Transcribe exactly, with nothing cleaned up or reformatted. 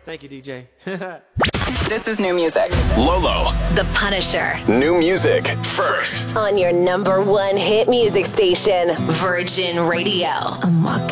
Thank you, D J. This is new music. Lolo. The Punisher. New music first. On your number one hit music station, Virgin Radio. I'm walking